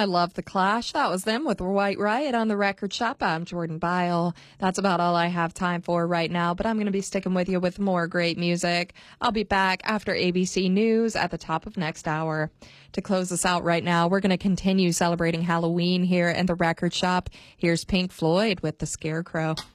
I love The Clash. That was them with White Riot on the Record Shop. I'm Jordan Byle. That's about all I have time for right now, but I'm going to be sticking with you with more great music. I'll be back after ABC News at the top of next hour. To close us out right now, we're going to continue celebrating Halloween here in the Record Shop. Here's Pink Floyd with The Scarecrow.